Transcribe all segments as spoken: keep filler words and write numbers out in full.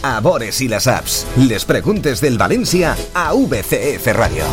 a Bores i les Saps. Les preguntes del València a V C F Radio.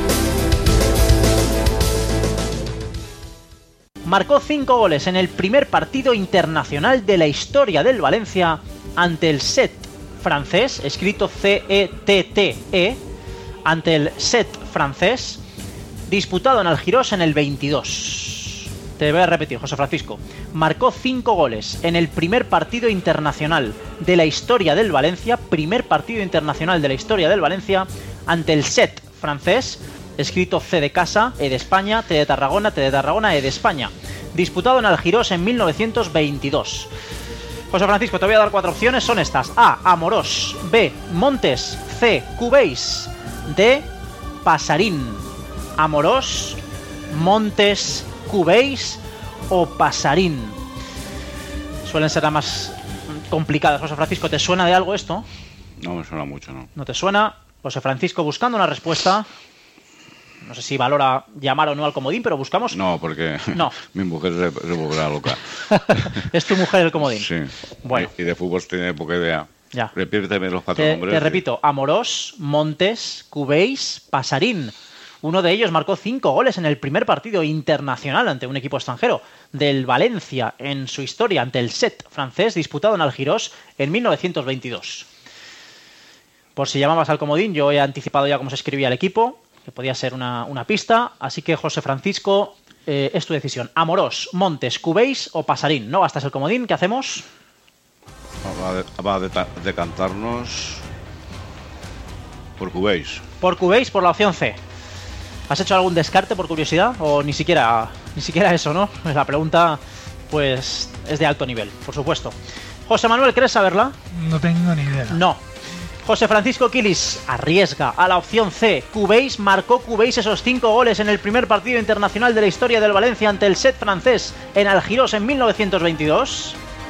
Marcó cinco goles en el primer partido internacional de la historia del Valencia ante el Set francés, escrito C E T T E, ante el Set francés, disputado en Algirós en el veintidós. Te voy a repetir, José Francisco. Marcó cinco goles en el primer partido internacional de la historia del Valencia, primer partido internacional de la historia del Valencia, ante el Set francés, escrito C de casa, E de España, T de Tarragona, T de Tarragona, E de España, disputado en Algirós en mil novecientos veintidós. José Francisco, te voy a dar cuatro opciones, son estas: A, Amorós; B, Montes; C, Cubéis; D, Pasarín. Amorós, Montes, Cubéis o Pasarín. Suelen ser las más complicadas. José Francisco, ¿te suena de algo esto? No me suena mucho, ¿no? ¿No te suena? José Francisco buscando una respuesta. No sé si valora llamar o no al comodín, pero buscamos... No, porque no. Mi mujer se, se volverá loca. ¿Es tu mujer el comodín? Sí. Bueno. Y, y de fútbol tiene poca idea. Ya. Repíteme los cuatro te, nombres. Te repito, Amorós, Montes, Cubéis, Pasarín. Uno de ellos marcó cinco goles en el primer partido internacional ante un equipo extranjero del Valencia en su historia ante el Set francés, disputado en Algirós en mil novecientos veintidós. Por si llamabas al comodín, yo he anticipado ya cómo se escribía el equipo, que podía ser una, una pista, así que José Francisco, eh, es tu decisión. Amorós, Montes, Cubéis o Pasarín. ¿No gastas el comodín? ¿Qué hacemos? Va a, de, va a de, decantarnos por Cubéis. Por Cubéis, por la opción C. ¿Has hecho algún descarte por curiosidad? O ni siquiera, ni siquiera eso, ¿no? La pregunta, pues, es de alto nivel, por supuesto. José Manuel, ¿quieres saberla? No tengo ni idea. No. José Francisco Quilis arriesga a la opción C. Cubéis, marcó Cubéis esos cinco goles en el primer partido internacional de la historia del Valencia ante el Set francés en Algirós en mil novecientos veintidós.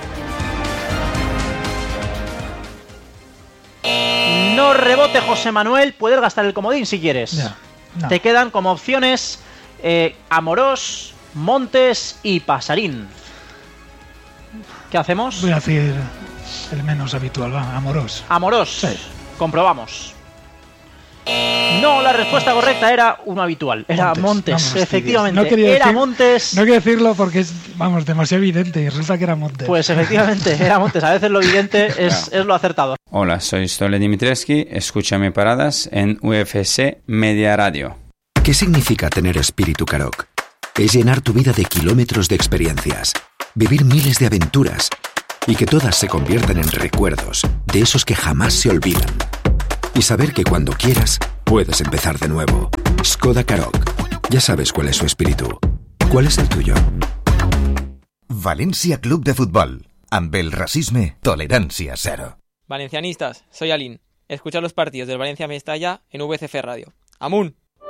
No rebote, José Manuel. Puedes gastar el comodín si quieres. Ya, no. Te quedan como opciones eh, Amorós, Montes y Pasarín. ¿Qué hacemos? Voy a decir el menos habitual, va, Amorós. Amorós. Sí. Comprobamos. No, la respuesta correcta era uno habitual. Era Montes, Montes. Vamos, efectivamente. no quería era decir, Montes. No quiero decirlo porque es, vamos, demasiado evidente y resulta que era Montes. Pues efectivamente, era Montes. A veces lo evidente es, es lo acertado. Hola, soy Stole Dimitrescu. Escúchame paradas en U F C Media Radio. ¿Qué significa tener espíritu Karok? Es llenar tu vida de kilómetros de experiencias, vivir miles de aventuras y que todas se conviertan en recuerdos de esos que jamás se olvidan. Y saber que cuando quieras, puedes empezar de nuevo. Skoda Karok. Ya sabes cuál es su espíritu. ¿Cuál es el tuyo? València Club de Futbol. Amb el racisme, tolerancia cero. Valencianistas, soy Alín. Escucha los partidos del Valencia Mestalla en V C F Radio. ¡Amun!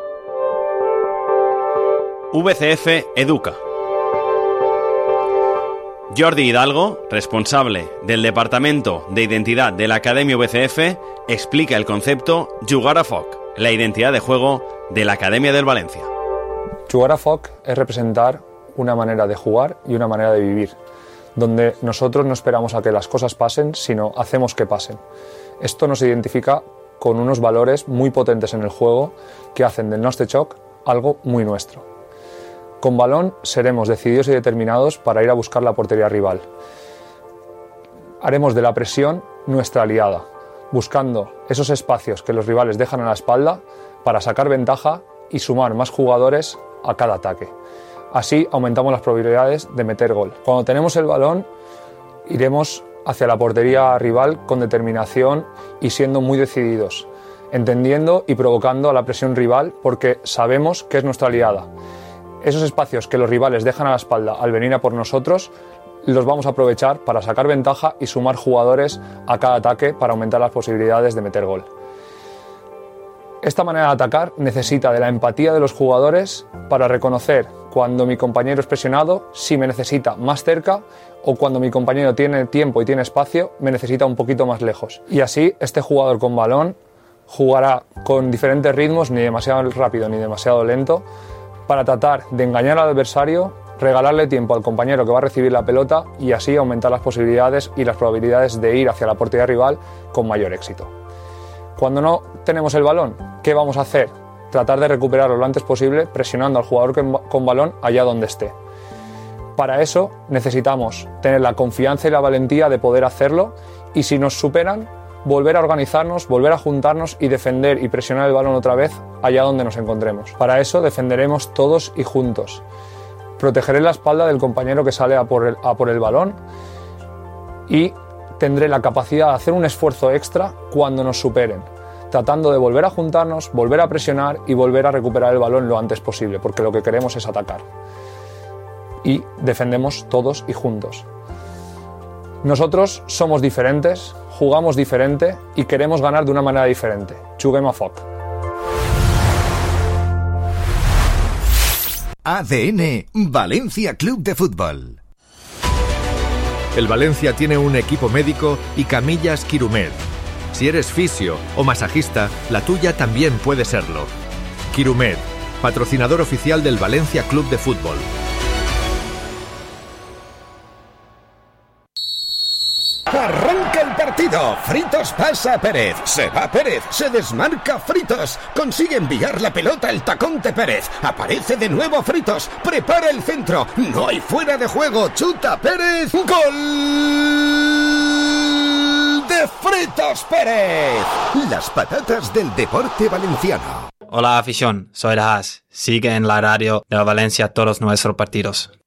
V C F Educa. Jordi Hidalgo, responsable del Departamento de Identidad de la Academia V C F, explica el concepto Jugar a Foc, la identidad de juego de la Academia del Valencia. Jugar a Foc es representar una manera de jugar y una manera de vivir, donde nosotros no esperamos a que las cosas pasen, sino hacemos que pasen. Esto nos identifica con unos valores muy potentes en el juego que hacen del nostre joc algo muy nuestro. Con balón seremos decididos y determinados para ir a buscar la portería rival. Haremos de la presión nuestra aliada, buscando esos espacios que los rivales dejan a la espalda para sacar ventaja y sumar más jugadores a cada ataque. Así aumentamos las probabilidades de meter gol. Cuando tenemos el balón, iremos hacia la portería rival con determinación y siendo muy decididos, entendiendo y provocando a la presión rival porque sabemos que es nuestra aliada. Esos espacios que los rivales dejan a la espalda al venir a por nosotros, los vamos a aprovechar para sacar ventaja y sumar jugadores a cada ataque para aumentar las posibilidades de meter gol. Esta manera de atacar necesita de la empatía de los jugadores para reconocer cuando mi compañero es presionado, si me necesita más cerca, o cuando mi compañero tiene tiempo y tiene espacio, me necesita un poquito más lejos. Y así este jugador con balón jugará con diferentes ritmos, ni demasiado rápido ni demasiado lento, para tratar de engañar al adversario regalarle tiempo al compañero que va a recibir la pelota y así aumentar las posibilidades y las probabilidades de ir hacia la portería rival con mayor éxito. Cuando no tenemos el balón, ¿qué vamos a hacer? Tratar de recuperarlo lo antes posible presionando al jugador con balón allá donde esté. Para eso necesitamos tener la confianza y la valentía de poder hacerlo y si nos superan, volver a organizarnos, volver a juntarnos y defender y presionar el balón otra vez allá donde nos encontremos. Para eso defenderemos todos y juntos. Protegeré la espalda del compañero que sale a por el, a por el balón y tendré la capacidad de hacer un esfuerzo extra cuando nos superen, tratando de volver a juntarnos, volver a presionar y volver a recuperar el balón lo antes posible, porque lo que queremos es atacar. Y defendemos todos y juntos. Nosotros somos diferentes, jugamos diferente y queremos ganar de una manera diferente. Juguem a foc. A D N Valencia Club de Fútbol. El Valencia tiene un equipo médico y camillas Quirumed. Si eres fisio o masajista, la tuya también puede serlo. Quirumed, patrocinador oficial del Valencia Club de Fútbol. Arranca el partido. Fritos pasa a Pérez. Se va Pérez. Se desmarca Fritos. Consigue enviar la pelota al tacón de Pérez. Aparece de nuevo Fritos. Prepara el centro. No hay fuera de juego. Chuta Pérez. ¡Gol de Fritos Pérez! Las patatas del deporte valenciano. Hola afición, soy Rahas. Sigue en la radio de Valencia todos nuestros partidos.